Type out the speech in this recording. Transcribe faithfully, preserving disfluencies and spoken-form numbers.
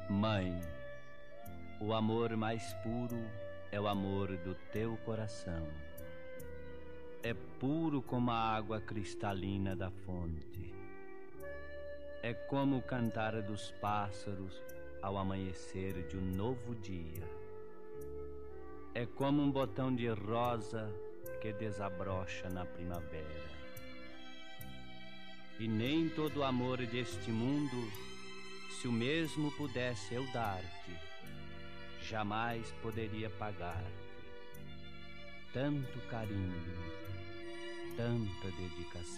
Mãe, o amor mais puro é o amor do teu coração. É puro como a água cristalina da fonte. É como o cantar dos pássaros ao amanhecer de um novo dia. É como um botão de rosa que desabrocha na primavera. E nem todo o amor deste mundo, se o mesmo pudesse eu dar-te, jamais poderia pagar-te tanto carinho, tanta dedicação.